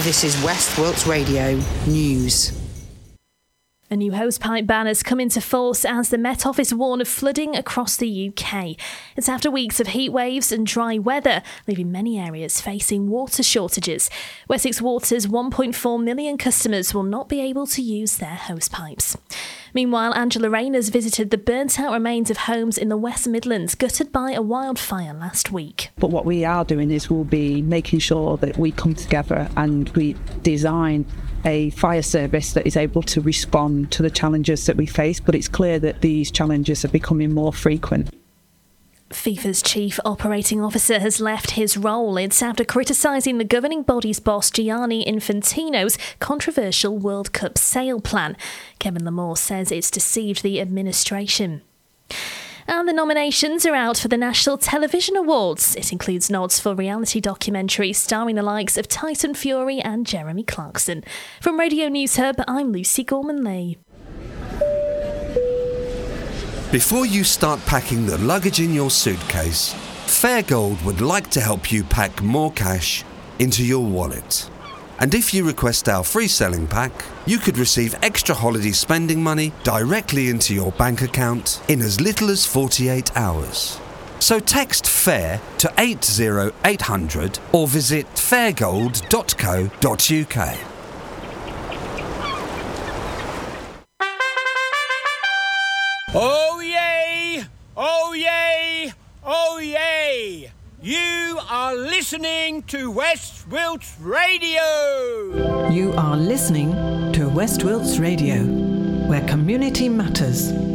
This is West Wilts Radio News. A new hosepipe ban has come into force as the Met Office warn of flooding across the UK. It's after weeks of heat waves and dry weather, leaving many areas facing water shortages. Wessex Water's 1.4 million customers will not be able to use their hosepipes. Meanwhile, Angela Rayner's visited the burnt-out remains of homes in the West Midlands gutted by a wildfire last week. But what we are doing is we'll be making sure that we come together and we design a fire service that is able to respond to the challenges that we face, but it's clear that these challenges are becoming more frequent. FIFA's chief operating officer has left his role. It's after criticising the governing body's boss Gianni Infantino's controversial World Cup sale plan. Kevin Lamore says it's deceived the administration. And the nominations are out for the National Television Awards. It includes nods for reality documentaries starring the likes of Tyson Fury and Jeremy Clarkson. From Radio News Hub, I'm Lucy Gorman-Lee. Before you start packing the luggage in your suitcase, Fairgold would like to help you pack more cash into your wallet. And if you request our free selling pack, you could receive extra holiday spending money directly into your bank account in as little as 48 hours. So text FAIR to 80800 or visit fairgold.co.uk. Oh yay! Oh yay! Oh yay! You are listening to West Wilts Radio! You are listening to West Wilts Radio, where community matters.